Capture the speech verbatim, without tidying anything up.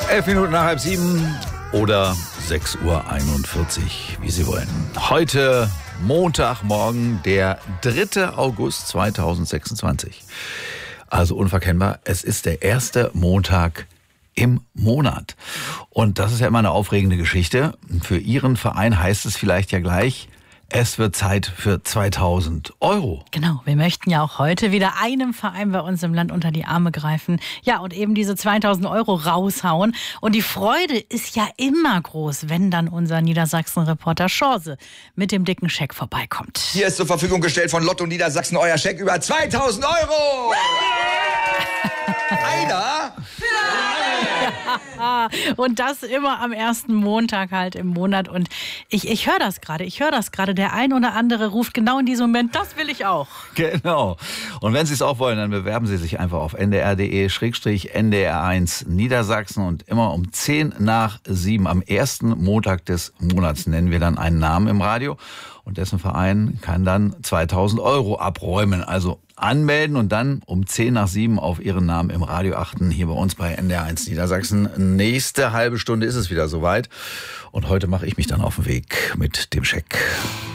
Elf Minuten nach halb sieben oder sechs Uhr einundvierzig, wie Sie wollen. Heute Montagmorgen, der dritte August zweitausendsechsundzwanzig. Also unverkennbar, es ist der erste Montag im Monat. Und das ist ja immer eine aufregende Geschichte. Für Ihren Verein heißt es vielleicht ja gleich, es wird Zeit für zweitausend Euro. Genau, wir möchten ja auch heute wieder einem Verein bei uns im Land unter die Arme greifen. Ja, und eben diese zweitausend Euro raushauen. Und die Freude ist ja immer groß, wenn dann unser Niedersachsen-Reporter Schorse mit dem dicken Scheck vorbeikommt. Hier ist zur Verfügung gestellt von Lotto Niedersachsen euer Scheck über zweitausend Euro. Einer? Ja, und das immer am ersten Montag halt im Monat. Und ich, ich höre das gerade, ich höre das gerade. Der ein oder andere ruft genau in diesem Moment, das will ich auch. Genau. Und wenn Sie es auch wollen, dann bewerben Sie sich einfach auf n d r punkt d e schrägstrich n d r eins Niedersachsen. Und immer um zehn nach sieben am ersten Montag des Monats nennen wir dann einen Namen im Radio. Und dessen Verein kann dann zweitausend Euro abräumen. Also anmelden und dann um zehn nach sieben auf Ihren Namen im Radio achten. Hier bei uns bei N D R eins Niedersachsen. Nächste halbe Stunde ist es wieder soweit. Und heute mache ich mich dann auf den Weg mit dem Scheck.